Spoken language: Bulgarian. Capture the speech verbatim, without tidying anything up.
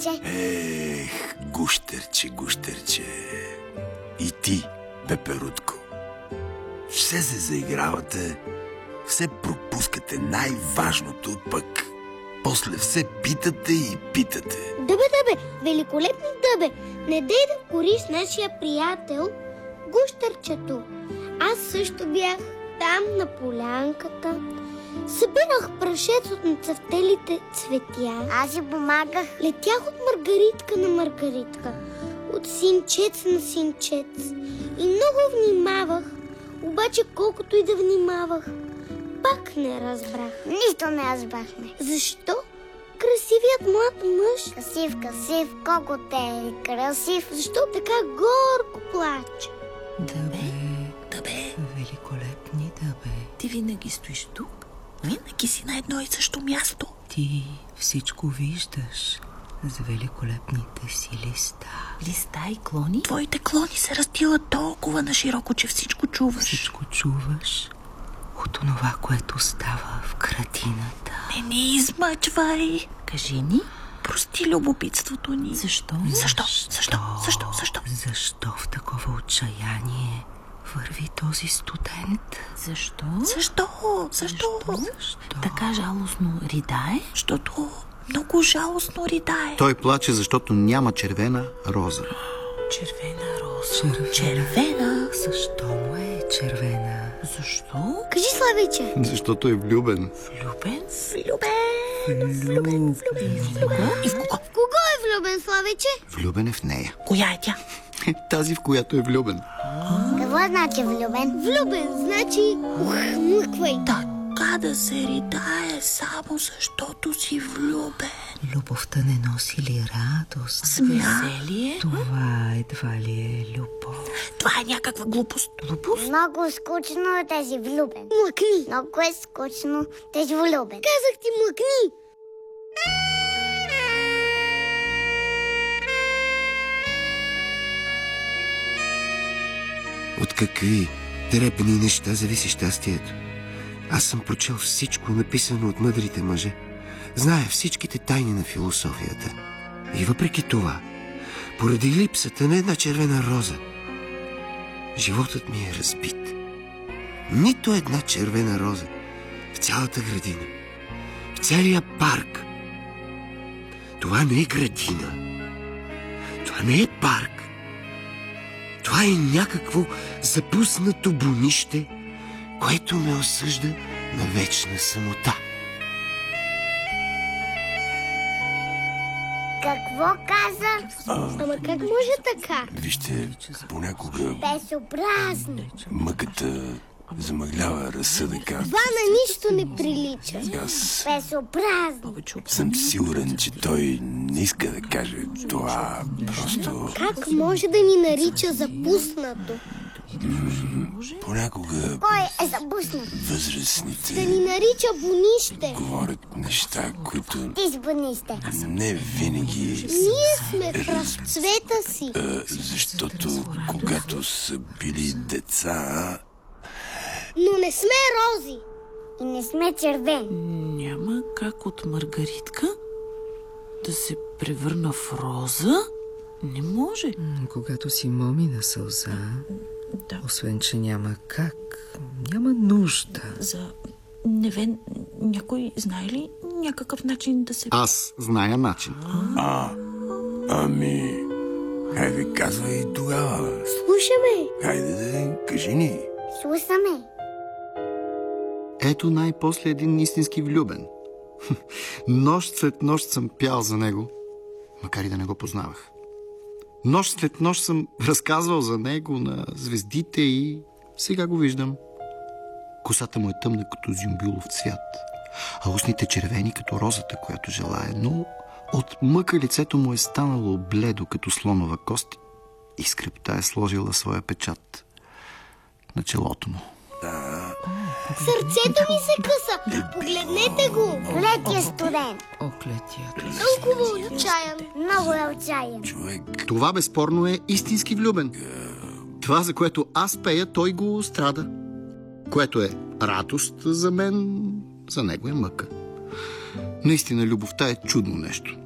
славейче. Ех, гущерче, гущерче. И ти, Пеперутко. Все се заигравате, все пропускате най-важното, пък после все питате и питате. Дъбе, дъбе, великолепни дъбе, не дей да кориш нашия приятел гущерчето. Аз също бях там на полянката. Събирах прашец от нацъфтелите цветя. Аз си помагах. Летях от маргаритка на маргаритка, от синчец на синчец. И много внимавах, обаче колкото и да внимавах, пак не разбрах. Нищо не разбрахме. Защо красивият млад мъж, Красив, красив, колко те е красив. защо така горко плаче? Дъбе, Дъбе, великолепни дъбе. ти винаги стоиш тук. Винаги си на едно и също място. Ти всичко виждаш с великолепните си листа. Листа и клони? Твоите клони се разтилат толкова на широко, че всичко чуваш. Всичко чуваш от онова, което става в градината. Не ни измъчвай. Кажи ни, прости любопитството ни. Защо? Защо? Защо? Защо? Защо? Защо в такова отчаяние върви този студент? Защо? Защо? Защо? Защо? Така жалостно ридае? Защото много жалостно ридае. Той плаче, защото няма червена роза. Червена роза. Червена. Червена. Защо му е червена? Защо? Кажи, Славейче. Защото е влюбен. Влюбен? Влюбен. Влюбен. И в кого? В кого е влюбен, Славейче? Влюбен е в нея. Коя е тя? Тази, в която е влюбен. Какво значи влюбен? Влюбен, значи ух, млъквай. Така да се ридае само защото си влюбен. Любовта не носи ли радост? Веселие? Това едва ли е любов. Това е някаква глупост. Глупост? Много скучно е тези влюбен. Млъкни. Много е скучно тези влюбен. Казах ти, млъкни. От какви дребни неща зависи щастието? Аз съм прочел всичко, написано от мъдрите мъже. Зная всичките тайни на философията. И въпреки това, поради липсата на една червена роза, животът ми е разбит. Нито една червена роза в цялата градина, в целия парк. Това не е градина. Това не е парк. Това е някакво запуснато бунище, което ме осъжда на вечна самота. Какво каза? Ама как може така? Вижте, понякога Безобразно. мъката замъглява разсъдъка. Това на нищо не прилича. Аз Безобразно. съм сигурен, че той не иска да каже това. Просто Как може да ни нарича запуснато? понякога Кой е запуснат? Да възрастните ни нарича бунище? говорят неща, които Ти сбунiste. не винаги... Ние сме в разцвета си. а, защото когато са били деца... Но не сме рози. И не сме червени. Няма как от маргаритка да се превърна в роза. Не може. М, Когато си момина сълза, Да. освен че няма как, няма нужда. За Невен, някой знае ли някакъв начин да се... Аз зная начин. А, ами... Хайде, казвай тогава. Слушаме. Хайде да кажи ни. Слушаме. Ето най-после един истински влюбен. Нощ след нощ съм пял за него, макар и да не го познавах. Нощ след нощ съм разказвал за него на звездите и сега го виждам. Косата му е тъмна като зюмбюлов цвят, а устните червени като розата, която желая, но от мъка лицето му е станало бледо като слонова кост и скръпта е сложила своя печат на челото му. Сърцето ми се къса. Погледнете го. Лекия студент. Оклетият. Толкова отчаян. Много е отчаян. Човек, Това безспорно е истински влюбен. Това, за което аз пея, той го страда. Което е радост за мен, за него е мъка. Наистина, любовта е чудно нещо.